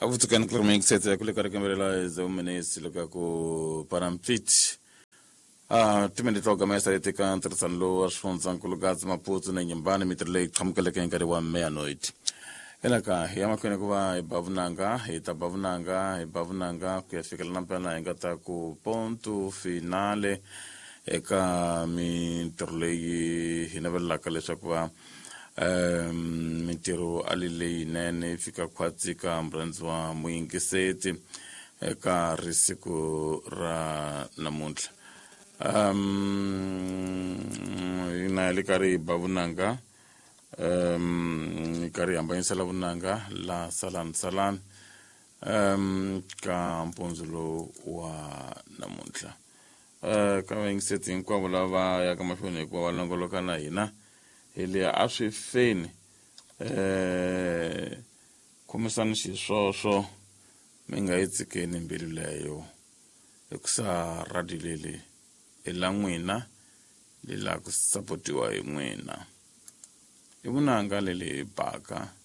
avutukani klarming sete kule karakembela za umenesi loka ku parampit timende toga mesa etika antarsan lo ashfonsan kulugaz maputu na nyambani mitrle kamkale kenkari wa meanoid elaka yama kwene kuwa ibavunanga kuyafikala nampana ingata ku pontu finale eka mitrle hinabella kalesha kuwa mitiro alile nene fika kwatika mbranzwa mwingi seti eka risiku ra namuntla ina likari babunanga ikari ambaye salabunanga la salan ka mponzulo wa namuntla kama ingiseti kwa bulava ya kama shone kwa walongolokana ina ele aswi feni komisana shisosho menga itsikeni mbilileyo ekusa radilele elangwina lila kusapotiwa imwina ibunanga lele baka